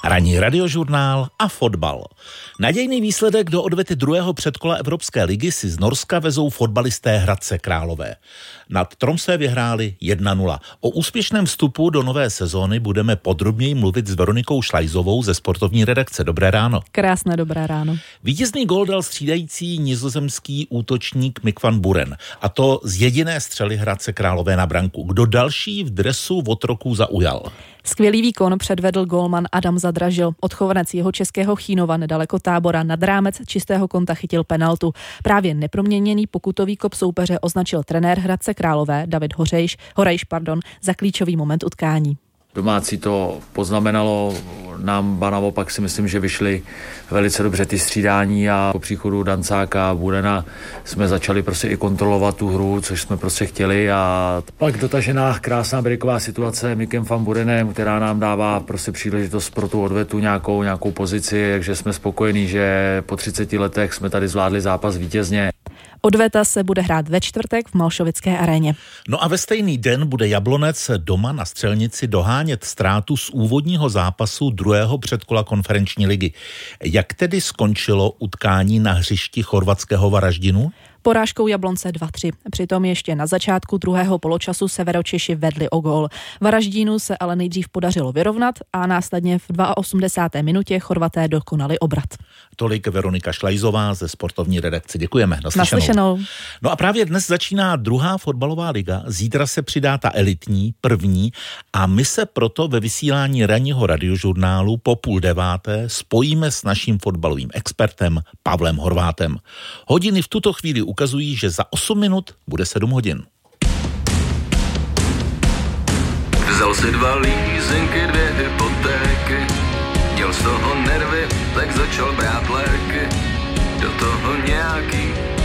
ranní radiožurnál a fotbal. Nadějný výsledek do odvety druhého předkola Evropské ligy si z Norska vezou fotbalisté Hradce Králové. Nad Tromsø vyhráli 1-0. O úspěšném vstupu do nové sezóny budeme podrobněji mluvit s Veronikou Šlajzovou ze sportovní redakce. Dobré ráno. Krásné dobré ráno. Vítězný gól dal střídající nizozemský útočník Mick van Buren. A to z jediné střely Hradce Králové na branku. Kdo další v dresu otroků zaujal? Skvělý výkon předvedl gólman Adam Zadražil. Odchovanec jeho českého Chínova nedaleko Tábora nad rámec čistého konta chytil penaltu. Právě neproměněný pokutový kop soupeře označil trenér Hradce Králové David Horejš za klíčový moment utkání. Domácí to poznamenalo, nám ba naopak si myslím, že vyšly velice dobře ty střídání a po příchodu Dancáka a Burena jsme začali prostě i kontrolovat tu hru, což jsme prostě chtěli a pak dotažená krásná breaková situace Mickem van Burenem, která nám dává prostě příležitost pro tu odvetu nějakou pozici, takže jsme spokojení, že po 30 letech jsme tady zvládli zápas vítězně. Odveta se bude hrát ve čtvrtek v Malšovické aréně. No a ve stejný den bude Jablonec doma na Střelnici dohánět ztrátu z úvodního zápasu druhého předkola konferenční ligy. Jak tedy skončilo utkání na hřišti chorvatského Varaždinu? Porážkou Jablonce 2-3. Přitom ještě na začátku druhého poločasu Severočeši vedli o gól. Varaždínu se ale nejdřív podařilo vyrovnat a následně v 82. minutě Chorvaté dokonali obrat. Tolik Veronika Šlajzová ze sportovní redakce. Děkujeme. Naslyšenou. No a právě dnes začíná druhá fotbalová liga. Zítra se přidá ta elitní, první, a my se proto ve vysílání ranního radiožurnálu po 8:30 spojíme s naším fotbalovým expertem Pavlem Horvátem. Hodiny v tuto chvíli ukazují, že za 8 minut bude 7 hodin. Vzal si 2 leasingy, 2 hypotéky, měl z toho nervy, tak začal brát léky.